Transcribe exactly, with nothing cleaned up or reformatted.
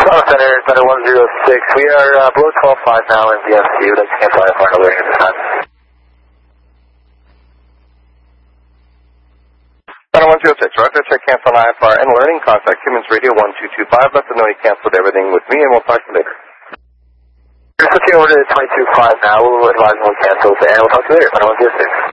Call Center, Center one zero six. We are uh, below twelve five now in B F C. We'd like to cancel I F R and alerting at this time. Center one zero six, Roger, check cancel I F R and alerting. Contact Humans Radio one two two five. Let them know you canceled everything with me, and we'll talk to you later. We're switching over to twenty-two five now. We'll advise when we cancel, and we'll talk to you later. Center one zero six.